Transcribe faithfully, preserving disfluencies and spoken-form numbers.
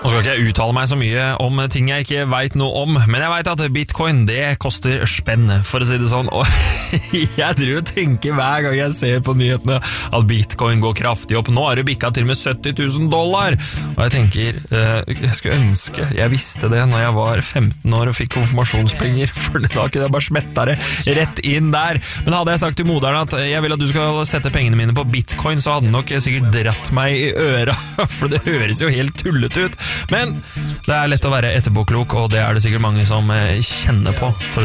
Nå skal ikke jeg uttale meg så mye om ting jeg ikke vet noe om, men jeg vet at bitcoin, det koster spenn, for å si det sånn. Og jeg tror og tenker hver gang jeg ser på nyhetene at bitcoin går kraftig opp. Nå har det bikket til med sytti tusen dollar. Og jeg tenker, jeg skulle ønske jeg visste det når jeg var femten år og fikk konfirmasjonspenger, for da kunne jeg bare smette det rett inn der. Men hadde jeg sagt til moderen at jeg vil at du skal sette pengene mine på bitcoin, så hadde den nok sikkert dratt meg i øra, for det høres jo helt tullet ut. Men det er lett å være etterpåklok, og det er det sikkert mange som kjenner på. For